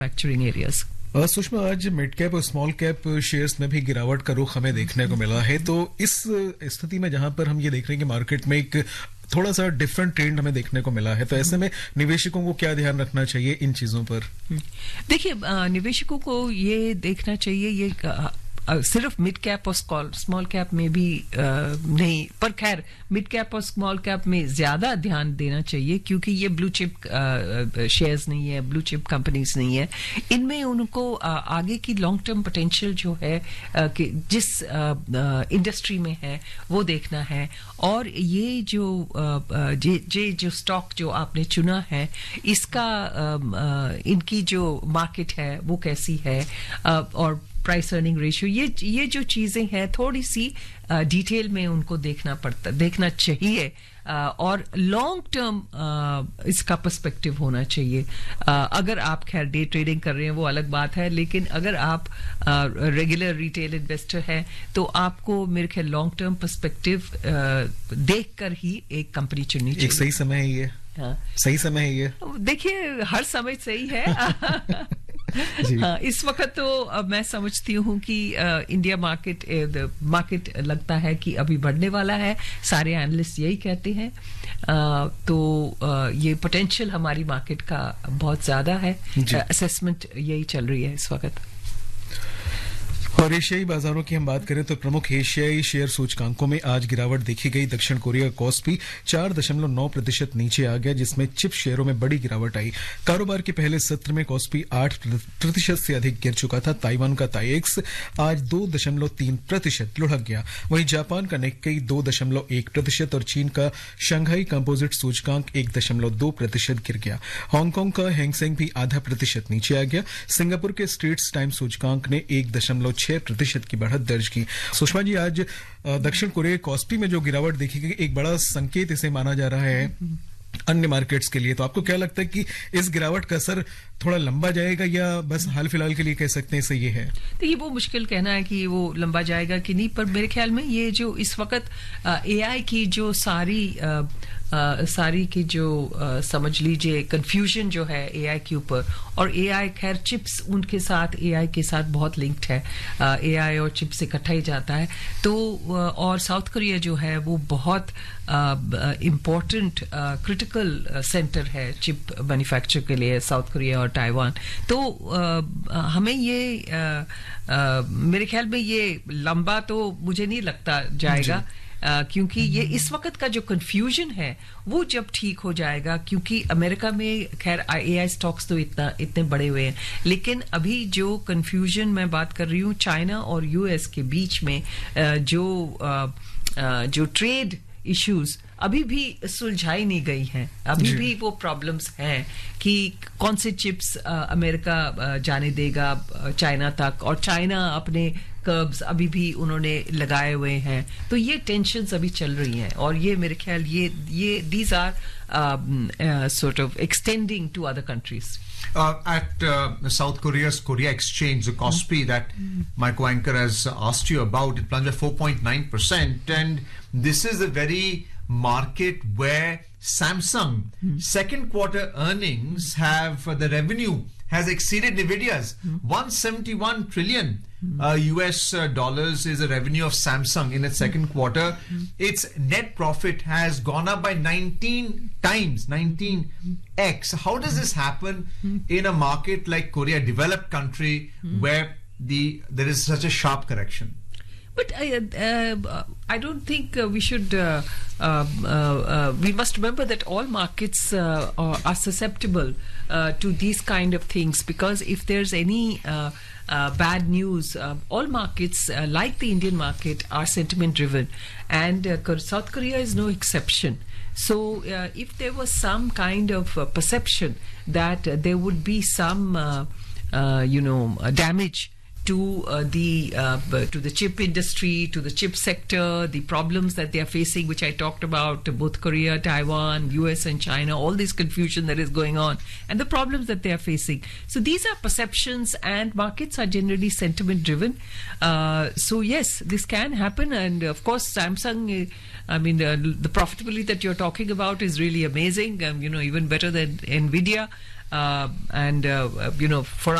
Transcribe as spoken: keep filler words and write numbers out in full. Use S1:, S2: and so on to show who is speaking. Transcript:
S1: manufacturing areas.
S2: Sushma, आज mid cap और small cap shares में भी गिरावट का रुख हमें देखने को मिला है। तो इस स्थिति में जहां पर हम ये देख रहे हैं कि मार्केट में एक थोड़ा सा डिफरेंट ट्रेंड हमें देखने को मिला है, तो ऐसे में निवेशकों को क्या ध्यान रखना चाहिए इन चीजों पर?
S1: देखिए, निवेशकों को ये देखना चाहिए, ये Uh, सिर्फ मिड कैप और स्मॉल कैप में भी uh, नहीं, पर खैर मिड कैप और स्मॉल कैप में ज्यादा ध्यान देना चाहिए, क्योंकि ये ब्लू चिप शेयर्स नहीं है, ब्लू चिप कंपनीज नहीं है। इनमें उनको uh, आगे की लॉन्ग टर्म पोटेंशियल जो है uh, कि जिस इंडस्ट्री uh, uh, में है वो देखना है। और ये जो uh, जे, जे जो स्टॉक जो आपने चुना है, इसका uh, uh, इनकी जो मार्केट है वो कैसी है, uh, और प्राइस अर्निंग रेशियो, ये ये जो चीजें हैं थोड़ी सी डिटेल में उनको देखना पड़ता देखना चाहिए, आ, और लॉन्ग टर्म इसका पर्सपेक्टिव होना चाहिए। आ, अगर आप खैर डे ट्रेडिंग कर रहे हैं वो अलग बात है, लेकिन अगर आप रेगुलर रिटेल इन्वेस्टर हैं तो आपको मेरे ख्याल लॉन्ग टर्म पर्सपेक्टिव देख कर ही एक कंपनी चुननी चाहिए।
S2: एक सही समय है ये? हाँ, सही समय है ये?
S1: देखिए, हर समय सही है। हाँ, इस वक्त तो अब मैं समझती हूँ कि इंडिया मार्केट मार्केट लगता है कि अभी बढ़ने वाला है, सारे एनालिस्ट यही कहते हैं। आ, तो आ, ये पोटेंशियल हमारी मार्केट का बहुत ज्यादा है, असेसमेंट यही चल रही है इस वक्त।
S2: और एशियाई बाजारों की हम बात करें तो प्रमुख एशियाई शेयर सूचकांकों में आज गिरावट देखी गई। दक्षिण कोरिया का कॉस्पी चार दशमलव नौ प्रतिशत नीचे आ गया, जिसमें चिप शेयरों में बड़ी गिरावट आई। कारोबार के पहले सत्र में कॉस्पी आठ प्रतिशत से अधिक गिर चुका था। ताइवान का ताइएक्स आज दो दशमलव तीन प्रतिशत लुढ़क गया। वहीं जापान का निक्केई दो दशमलव एक प्रतिशत और चीन का शंघाई कंपोजिट सूचकांक एक दशमलव दो प्रतिशत गिर गया। हांगकांग का हैंगसेंग भी आधा प्रतिशत नीचे आ गया। सिंगापुर के स्ट्रेट्स टाइम्स सूचकांक ने एक दशमलव छह प्रतिशत की बढ़त दर्ज की। सुषमा जी, आज दक्षिण कोरिया कॉस्पी में जो गिरावट देखी गई, एक बड़ा संकेत इसे माना जा रहा है अन्य मार्केट्स के लिए। तो आपको क्या लगता है कि इस गिरावट का असर थोड़ा लंबा जाएगा या बस हाल फिलहाल के लिए कह सकते हैं सही है?
S1: देखिए, वो मुश्किल कहना है कि वो लंबा जाएगा कि नहीं, पर मेरे ख्याल में ये जो इस वक्त एआई की जो सारी आ, आ, सारी की जो आ, समझ लीजिए कंफ्यूजन जो है एआई के ऊपर, और एआई खैर चिप्स उनके साथ एआई के साथ बहुत लिंक्ड है, एआई और चिप्स इकट्ठा ही जाता है। तो और साउथ कोरिया जो है वो बहुत इम्पोर्टेंट क्रिटिकल सेंटर है चिप मैन्युफैक्चर के लिए, साउथ कोरिया और ताइवान। तो आ, हमें ये आ, आ, मेरे ख्याल में ये लंबा तो मुझे नहीं लगता जाएगा, Uh, क्योंकि ये इस वक्त का जो कंफ्यूजन है वो जब ठीक हो जाएगा, क्योंकि अमेरिका में खैर एआई स्टॉक्स तो इतना इतने बड़े हुए हैं, लेकिन अभी जो कंफ्यूजन मैं बात कर रही हूँ चाइना और यूएस के बीच में, uh, जो uh, uh, जो ट्रेड इश्यूज अभी भी सुलझाई नहीं गई हैं, अभी भी वो प्रॉब्लम्स हैं कि कौन से चिप्स अमेरिका जाने देगा चाइना तक, और चाइना अपने कर्ब्स अभी भी उन्होंने लगाए हुए हैं। तो ये टेंशन्स अभी चल रही हैं, और ये मेरे ख्याल ये ये these are sort of x tending to other countries.
S3: Uh, at uh, South Korea's Korea Exchange, the Kospi mm-hmm. that mm-hmm. my co-anchor has asked you about, it plunged by four point nine percent, and this is a very market where Samsung mm-hmm. second quarter earnings have uh, the revenue has exceeded Nvidia's. mm-hmm. one hundred seventy-one trillion mm-hmm. uh, U S uh, dollars is the revenue of Samsung in its second mm-hmm. quarter. Mm-hmm. Its net profit has gone up by nineteen times, nineteen x. How does this happen mm-hmm. in a market like Korea, developed country, mm-hmm. where the there is such a sharp correction?
S1: But I, uh, I don't think uh, we should. Uh, uh, uh, we must remember that all markets uh, are, are susceptible uh, to these kind of things, because if there's any uh, uh, bad news, uh, all markets, uh, like the Indian market, are sentiment driven, and uh, South Korea is no exception. So, uh, if there was some kind of uh, perception that uh, there would be some, uh, uh, you know, uh, damage to uh, the uh, to the chip industry, to the chip sector, the problems that they are facing, which I talked about, both Korea, Taiwan, U S and China, all this confusion that is going on, and the problems that they are facing. So these are perceptions, and markets are generally sentiment driven. Uh, so yes, this can happen, and of course Samsung, I mean, uh, the profitability that you're talking about is really amazing, um, you know, even better than Nvidia. uh, and uh, uh, you know, for